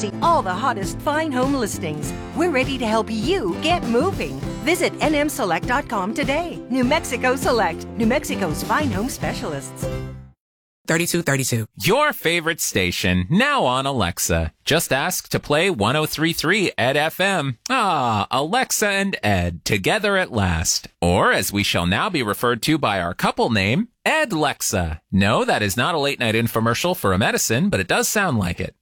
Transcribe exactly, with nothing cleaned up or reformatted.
see all the hottest fine home listings. We're ready to help you get moving. Visit N M select dot com today. New Mexico Select, New Mexico's fine home specialists. thirty-two thirty-two. Your favorite station, now on Alexa. Just ask to play one oh three point three Ed F M. Ah, Alexa and Ed, together at last. Or, as we shall now be referred to by our couple name, Ed Lexa. No, that is not a late-night infomercial for a medicine, but it does sound like it.